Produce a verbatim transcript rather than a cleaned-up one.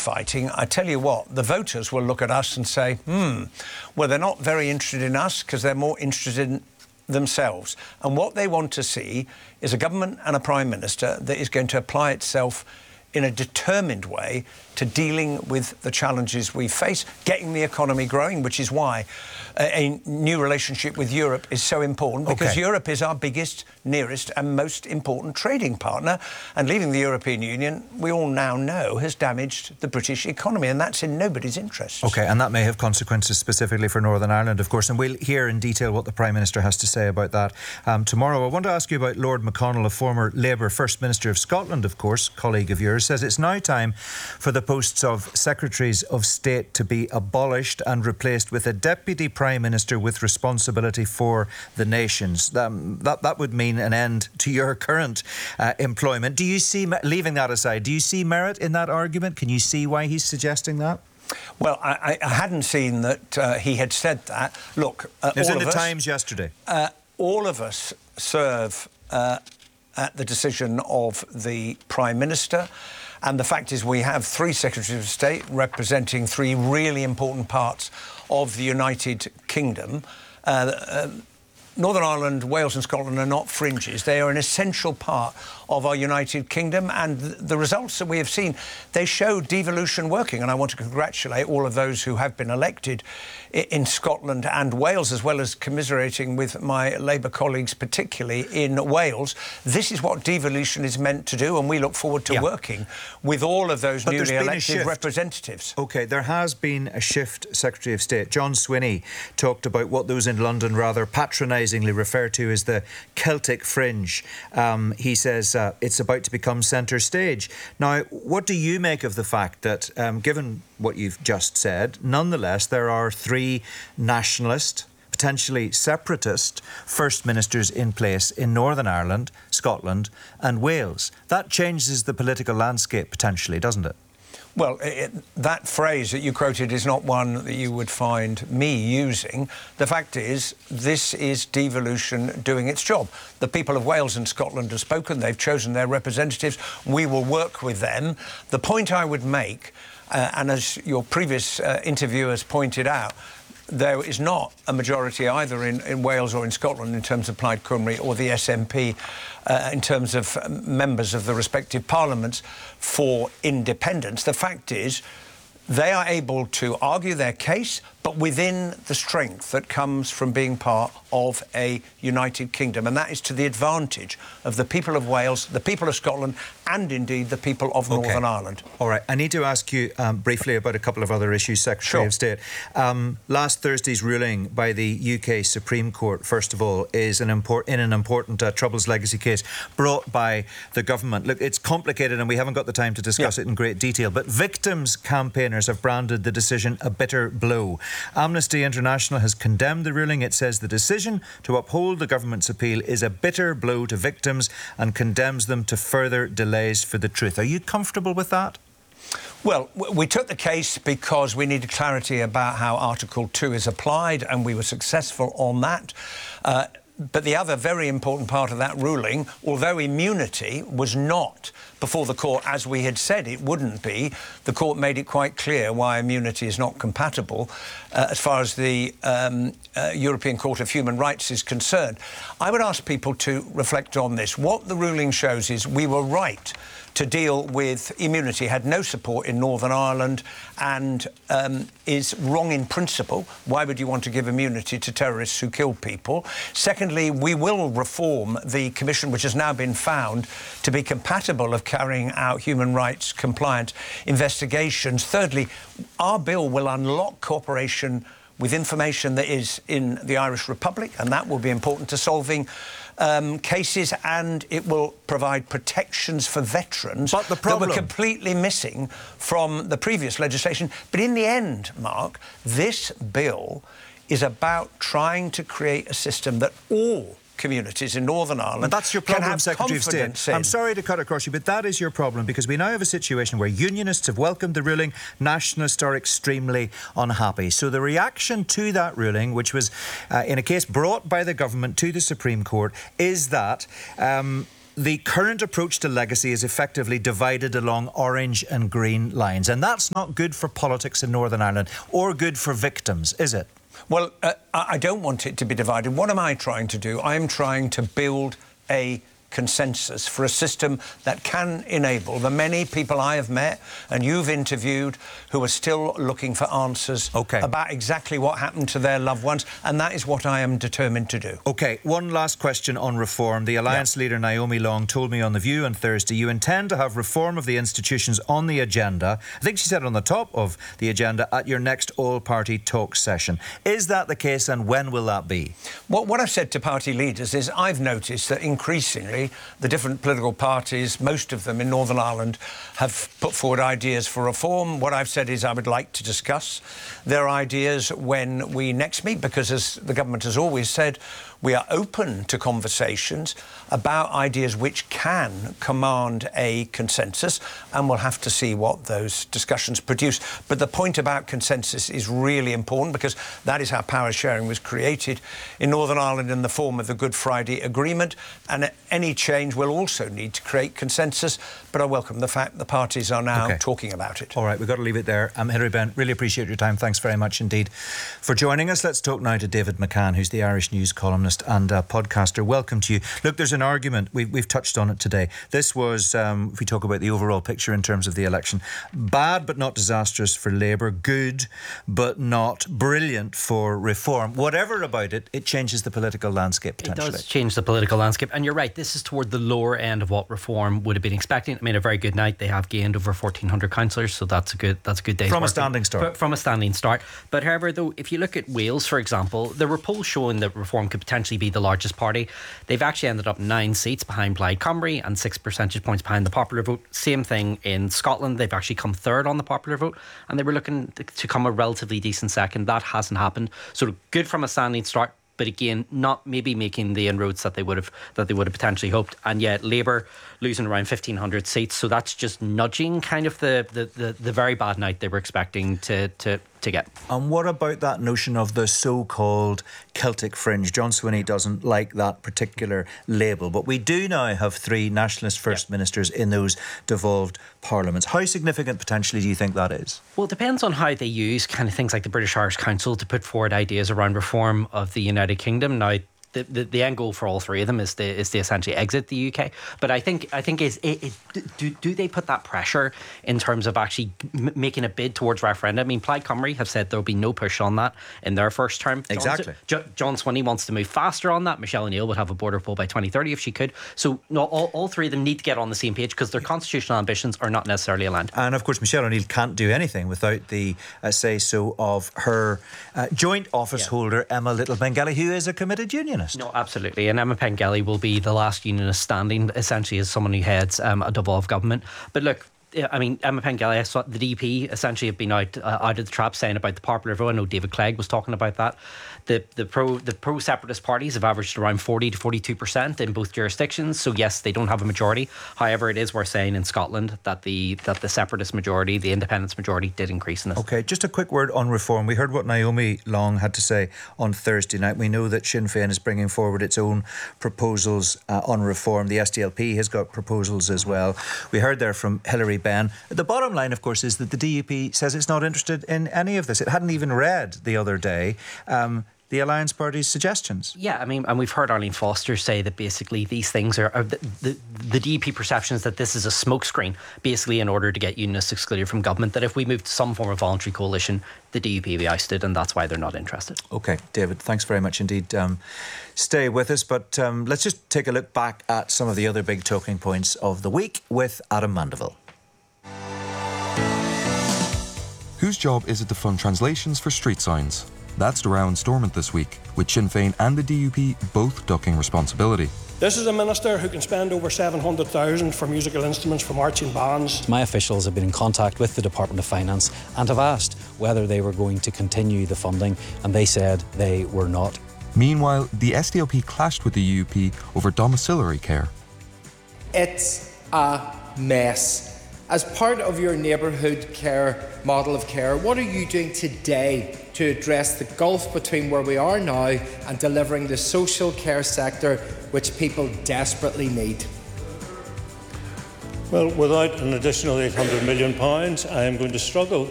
infighting, I tell you what, the voters will look at us and say, hmm, well, they're not very interested in us because they're more interested in themselves. And what they want to see is a government and a Prime Minister that is going to apply itself in a determined way to dealing with the challenges we face, getting the economy growing, which is why a, a new relationship with Europe is so important, because okay. Europe is our biggest, nearest and most important trading partner. And leaving the European Union, we all now know, has damaged the British economy, and that's in nobody's interest. OK, and that may have consequences specifically for Northern Ireland, of course, and we'll hear in detail what the Prime Minister has to say about that um, tomorrow. I want to ask you about Lord McConnell, a former Labour First Minister of Scotland, of course, colleague of yours, says it's now time for the posts of Secretaries of State to be abolished and replaced with a Deputy Prime Minister with responsibility for the nations. Um, that, that would mean an end to your current uh, employment. Do you see, leaving that aside, do you see merit in that argument? Can you see why he's suggesting that? Well, I, I hadn't seen that uh, he had said that. Look, uh, it was all in of the us, Times yesterday. Uh, all of us serve uh, at the decision of the Prime Minister. And the fact is we have three Secretaries of State representing three really important parts of the United Kingdom. Uh, uh, Northern Ireland, Wales and Scotland are not fringes. They are an essential part of our United Kingdom, and the results that we have seen, they show devolution working. And I want to congratulate all of those who have been elected in Scotland and Wales, as well as commiserating with my Labour colleagues, particularly in Wales. This is what devolution is meant to do, and we look forward to yeah. working with all of those but newly elected representatives. OK, there has been a shift, Secretary of State. John Swinney talked about what those in London rather patronisingly refer to as the Celtic fringe. Um, he says uh, it's about to become centre stage. Now, what do you make of the fact that, um, given what you've just said, nonetheless, there are three nationalist, potentially separatist First Ministers in place in Northern Ireland, Scotland and Wales? That changes the political landscape potentially, doesn't it? Well, it, that phrase that you quoted is not one that you would find me using. The fact is, this is devolution doing its job. The people of Wales and Scotland have spoken. They've chosen their representatives. We will work with them. The point I would make, uh, and as your previous uh, interviewers pointed out, there is not a majority either in, in Wales or in Scotland in terms of Plaid Cymru or the S N P uh, in terms of members of the respective parliaments for independence. The fact is, they are able to argue their case, but within the strength that comes from being part of a United Kingdom. And that is to the advantage of the people of Wales, the people of Scotland, and indeed the people of okay. Northern Ireland. All right. I need to ask you um, briefly about a couple of other issues, Secretary sure. of State. Um, last Thursday's ruling by the U K Supreme Court, first of all, is an import in an important uh, Troubles legacy case brought by the government. Look, it's complicated and we haven't got the time to discuss yeah. it in great detail, but victims' campaigners have branded the decision a bitter blow. Amnesty International has condemned the ruling. It says the decision to uphold the government's appeal is a bitter blow to victims and condemns them to further delays for the truth. Are you comfortable with that? Well, we took the case because we needed clarity about how Article two is applied, and we were successful on that. Uh, But the other very important part of that ruling, although immunity was not before the court as we had said it wouldn't be, the court made it quite clear why immunity is not compatible uh, as far as the um, uh, European Court of Human Rights is concerned. I would ask people to reflect on this. What the ruling shows is we were right to deal with immunity, had no support in Northern Ireland and um, is wrong in principle. Why would you want to give immunity to terrorists who kill people? Secondly, we will reform the Commission, which has now been found to be compatible of carrying out human rights compliant investigations. Thirdly, our bill will unlock cooperation with information that is in the Irish Republic, and that will be important to solving Um, cases, and it will provide protections for veterans but the problem... that were completely missing from the previous legislation. But in the end, Mark, this bill is about trying to create a system that all communities in Northern Ireland and that's your problem, can have Secretary of State. in. I'm sorry to cut across you, but that is your problem, because we now have a situation where unionists have welcomed the ruling, nationalists are extremely unhappy. So the reaction to that ruling, which was uh, in a case brought by the government to the Supreme Court, is that um, the current approach to legacy is effectively divided along orange and green lines, and that's not good for politics in Northern Ireland or good for victims, is it? Well, uh, I don't want it to be divided. What am I trying to do? I'm trying to build a consensus for a system that can enable the many people I have met and you've interviewed who are still looking for answers okay. about exactly what happened to their loved ones, and that is what I am determined to do. OK, one last question on reform. The Alliance yeah. leader Naomi Long told me on The View on Thursday you intend to have reform of the institutions on the agenda, I think she said on the top of the agenda, at your next all-party talk session. Is that the case, and when will that be? What, what I've said to party leaders is I've noticed that increasingly the different political parties, most of them in Northern Ireland, have put forward ideas for reform. What I've said is I would like to discuss their ideas when we next meet, because as the government has always said, we are open to conversations about ideas which can command a consensus, and we'll have to see what those discussions produce. But the point about consensus is really important, because that is how power sharing was created in Northern Ireland in the form of the Good Friday Agreement, and any change will also need to create consensus. But I welcome the fact the parties are now okay. talking about it. All right, we've got to leave it there. Um, Hilary Benn, really appreciate your time. Thanks very much indeed for joining us. Let's talk now to David McCann, who's the Irish News columnist and uh, podcaster. Welcome to you. Look, there's an argument. We've, we've touched on it today. This was, um, if we talk about the overall picture in terms of the election, bad but not disastrous for Labour, good but not brilliant for Reform. Whatever about it, it changes the political landscape potentially. It does change the political landscape, and you're right, this is toward the lower end of what Reform would have been expecting. I mean, a very good night. They have gained over fourteen hundred councillors, so that's a good that's a good day. From a standing start. From a standing start. But however, though, if you look at Wales, for example, there were polls showing that Reform could potentially be the largest party. They've actually ended up nine seats behind Plaid Cymru and six percentage points behind the popular vote. Same thing in Scotland. They've actually come third on the popular vote, and they were looking to come a relatively decent second. That hasn't happened. So good from a standing start, but again, not maybe making the inroads that they would have that they would have potentially hoped. And yet Labour losing around fifteen hundred seats, so that's just nudging kind of the the, the, the very bad night they were expecting to, to to get. And what about that notion of the so-called Celtic fringe? John Swinney doesn't like that particular label, but we do now have three nationalist first yeah. ministers in those devolved parliaments. How significant potentially do you think that is? Well, it depends on how they use kind of things like the British Irish Council to put forward ideas around reform of the United Kingdom. Now, The, the, the end goal for all three of them is to is to essentially exit the U K. But I think I think is it, it, do do they put that pressure in terms of actually m- making a bid towards referendum? I mean, Plaid Cymru have said there will be no push on that in their first term. Exactly. John, John Swinney wants to move faster on that. Michelle O'Neill would have a border poll by twenty thirty if she could. So no, all, all three of them need to get on the same page, because their constitutional ambitions are not necessarily aligned. And of course, Michelle O'Neill can't do anything without the uh, say so of her uh, joint office yeah. holder Emma Little Bengelli, who is a committed unionist. No, absolutely. And Emma Pengelly will be the last unionist standing, essentially, as someone who heads um, a devolved government. But look, I mean, Emma Pengelly, I saw the D P essentially have been out uh, out of the trap saying about the popular vote. I know David Clegg was talking about that. The the pro the pro separatist parties have averaged around forty to forty-two percent in both jurisdictions. So yes, they don't have a majority. However, it is worth saying in Scotland that the that the separatist majority, the independence majority, did increase in this. Okay, just a quick word on reform. We heard what Naomi Long had to say on Thursday night. We know that Sinn Féin is bringing forward its own proposals uh, on reform. The S D L P has got proposals as well. We heard there from Hilary Benn. The bottom line, of course, is that the D U P says it's not interested in any of this. It hadn't even read the other day um, the Alliance Party's suggestions. Yeah, I mean, and we've heard Arlene Foster say that basically these things are, are the, the, the D U P perception is that this is a smokescreen, basically in order to get unionists excluded from government, that if we move to some form of voluntary coalition, the D U P will be ousted, and that's why they're not interested. OK, David, thanks very much indeed. Um, stay with us, but um, let's just take a look back at some of the other big talking points of the week with Adam Mandeville. Whose job is it to fund translations for street signs? That's the row in Stormont this week, with Sinn Féin and the D U P both ducking responsibility. This is a minister who can spend over seven hundred thousand dollars for musical instruments for marching bands. My officials have been in contact with the Department of Finance and have asked whether they were going to continue the funding, and they said they were not. Meanwhile, the S D L P clashed with the U P over domiciliary care. It's a mess. As part of your neighbourhood care model of care, what are you doing today to address the gulf between where we are now and delivering the social care sector which people desperately need? Well, without an additional eight hundred million pounds, I am going to struggle